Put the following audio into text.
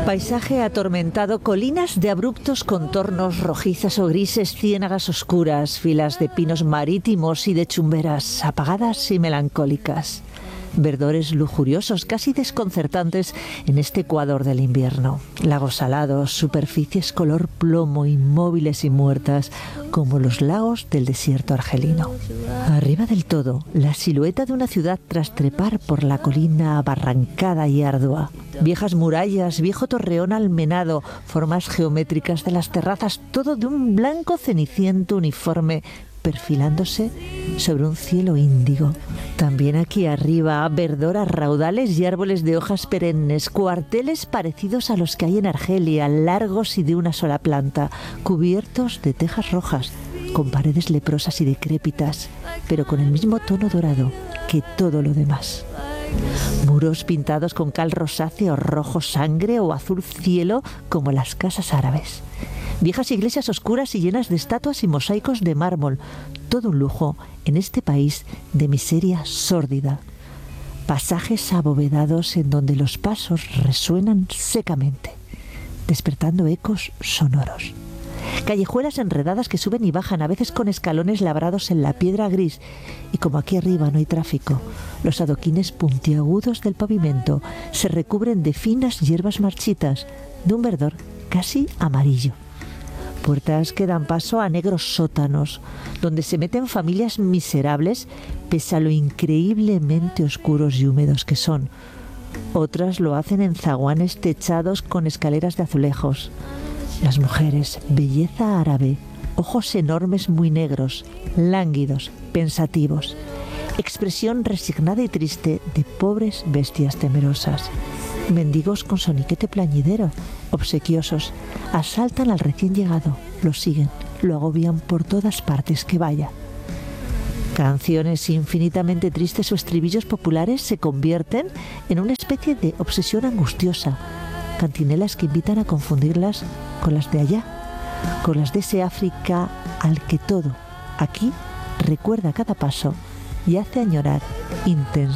Paisaje atormentado, colinas de abruptos contornos rojizas o grises, ciénagas oscuras, filas de pinos marítimos y de chumberas apagadas y melancólicas. Verdores lujuriosos, casi desconcertantes en este Ecuador del invierno. Lagos salados, superficies color plomo, inmóviles y muertas, como los lagos del desierto argelino. Arriba del todo, la silueta de una ciudad tras trepar por la colina abarrancada y ardua. Viejas murallas, viejo torreón almenado, formas geométricas de las terrazas, todo de un blanco ceniciento uniforme, perfilándose sobre un cielo índigo. También aquí arriba, verdor a raudales y árboles de hojas perennes, cuarteles parecidos a los que hay en Argelia, largos y de una sola planta, cubiertos de tejas rojas, con paredes leprosas y decrépitas, pero con el mismo tono dorado que todo lo demás. Muros pintados con cal rosáceo, rojo sangre o azul cielo, como las casas árabes. Viejas iglesias oscuras y llenas de estatuas y mosaicos de mármol. Todo un lujo en este país de miseria sórdida. Pasajes abovedados en donde los pasos resuenan secamente, despertando ecos sonoros. Callejuelas enredadas que suben y bajan, a veces con escalones labrados en la piedra gris. Y como aquí arriba no hay tráfico, los adoquines puntiagudos del pavimento se recubren de finas hierbas marchitas, de un verdor casi amarillo. Puertas que dan paso a negros sótanos, donde se meten familias miserables, pese a lo increíblemente oscuros y húmedos que son. Otras lo hacen en zaguanes techados con escaleras de azulejos. Las mujeres, belleza árabe, ojos enormes muy negros, lánguidos, pensativos. Expresión resignada y triste de pobres bestias temerosas. Mendigos con soniquete plañidero, obsequiosos, asaltan al recién llegado, lo siguen, lo agobian por todas partes que vaya. Canciones infinitamente tristes o estribillos populares se convierten en una especie de obsesión angustiosa, cantinelas que invitan a confundirlas con las de allá, con las de ese África al que todo, aquí, recuerda cada paso y hace añorar intensamente.